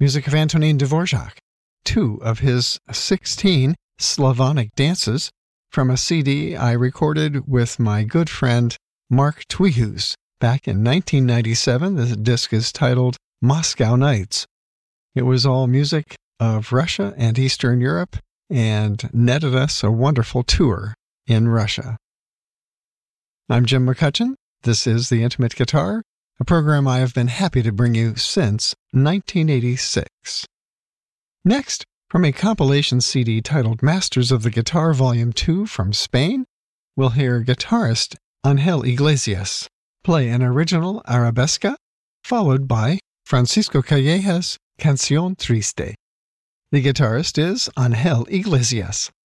music of Antonin Dvorak, 2 of his 16 Slavonic dances from a CD I recorded with my good friend Mark Twihus back in 1997. The disc is titled Moscow Nights. It was all music of Russia and Eastern Europe and netted us a wonderful tour in Russia. I'm Jim McCutcheon. This is The Intimate Guitar, a program I have been happy to bring you since 1986. Next, from a compilation CD titled Masters of the Guitar Volume 2 from Spain, we'll hear guitarist Angel Iglesias play an original arabesca, followed by Francisco Calleja's Canción Triste. The guitarist is Angel Iglesias.